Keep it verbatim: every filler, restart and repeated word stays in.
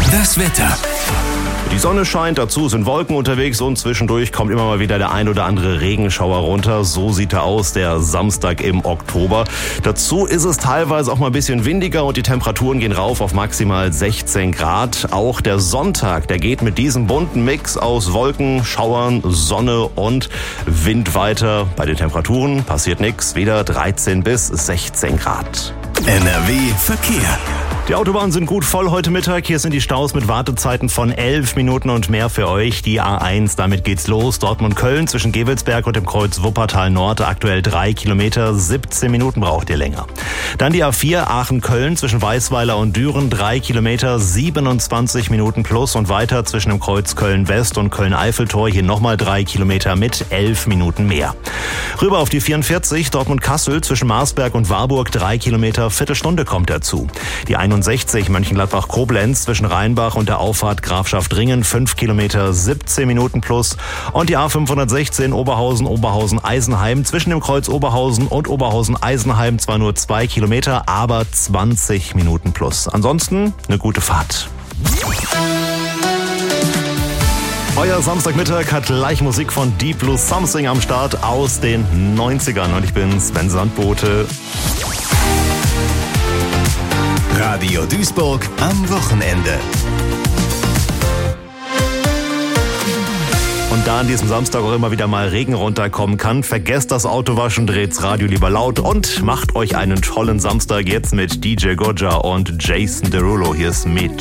Das Wetter. Die Sonne scheint, dazu sind Wolken unterwegs und zwischendurch kommt immer mal wieder der ein oder andere Regenschauer runter. So sieht er aus, der Samstag im Oktober. Dazu ist es teilweise auch mal ein bisschen windiger und die Temperaturen gehen rauf auf maximal sechzehn Grad. Auch der Sonntag, der geht mit diesem bunten Mix aus Wolken, Schauern, Sonne und Wind weiter. Bei den Temperaturen passiert nichts, wieder dreizehn bis sechzehn Grad. N R W Verkehr. Die Autobahnen sind gut voll heute Mittag. Hier sind die Staus mit Wartezeiten von elf Minuten und mehr für euch. Die A eins, damit geht's los. Dortmund-Köln zwischen Gewelsberg und dem Kreuz Wuppertal Nord. Aktuell drei Kilometer, siebzehn Minuten braucht ihr länger. Dann die A vier Aachen-Köln zwischen Weißweiler und Düren. drei Kilometer, siebenundzwanzig Minuten plus. Und weiter zwischen dem Kreuz Köln-West und Köln-Eiffeltor. Hier nochmal drei Kilometer mit elf Minuten mehr. Rüber auf die vierundvierzig Dortmund-Kassel zwischen Marsberg und Warburg. drei Kilometer, Viertelstunde kommt dazu. Die einundsechzig Mönchengladbach-Koblenz zwischen Rheinbach und der Auffahrt Grafschaft-Ringen, fünf Kilometer, siebzehn Minuten plus. Und die A fünfhundertsechzehn Oberhausen-Oberhausen-Eisenheim zwischen dem Kreuz Oberhausen und Oberhausen-Eisenheim zwar nur zwei Kilometer, aber zwanzig Minuten plus. Ansonsten eine gute Fahrt. Euer Samstagmittag hat gleich Musik von Deep Blue Something am Start aus den neunzigern. Und ich bin Sven Sandbote. Radio Duisburg am Wochenende. Und da an diesem Samstag auch immer wieder mal Regen runterkommen kann, vergesst das Autowaschen, dreht's Radio lieber laut und macht euch einen tollen Samstag jetzt mit D J Gojja und Jason Derulo. Hier ist Mitch.